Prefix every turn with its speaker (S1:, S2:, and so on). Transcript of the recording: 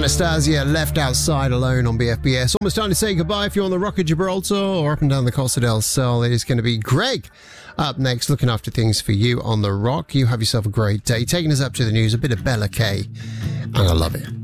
S1: Anastasia left outside alone on BFBS. Almost time to say goodbye. If you're on the Rock of Gibraltar or up and down the Costa del Sol, it is going to be Greg up next, looking after things for you on the Rock. You have yourself a great day. Taking us up to the news, a bit of Bella K, and I love it.